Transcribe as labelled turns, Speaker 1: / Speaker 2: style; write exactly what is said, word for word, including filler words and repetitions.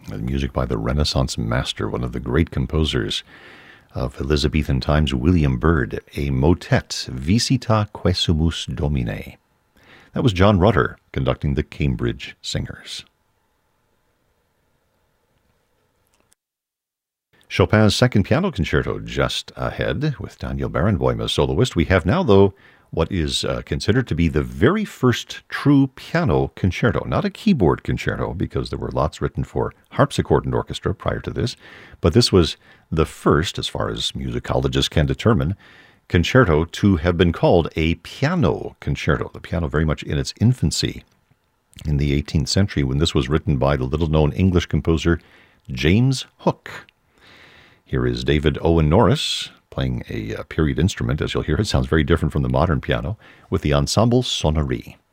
Speaker 1: Music by the Renaissance master, one of the great composers of Elizabethan times, William Byrd, a motet, Visita Quesumus Domine. That was John Rutter conducting the Cambridge Singers. Chopin's Second Piano Concerto just ahead with Daniel Barenboim as soloist. We have now, though, what is uh, considered to be the very first true piano concerto. Not a keyboard concerto, because there were lots written for harpsichord and orchestra prior to this, but this was the first, as far as musicologists can determine, concerto to have been called a piano concerto. The piano very much in its infancy in the eighteenth century, when this was written by the little-known English composer James Hook. Here is David Owen Norris playing a uh, period instrument. As you'll hear, it sounds very different from the modern piano, with the Ensemble Sonnerie.